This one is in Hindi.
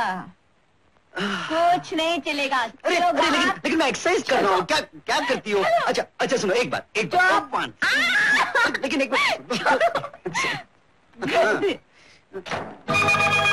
कुछ नहीं चलेगा। अरे लेकिन मैं एक्सरसाइज कर रहा हूँ। क्या क्या करती हो? अच्छा सुनो, एक बात लेकिन एक बात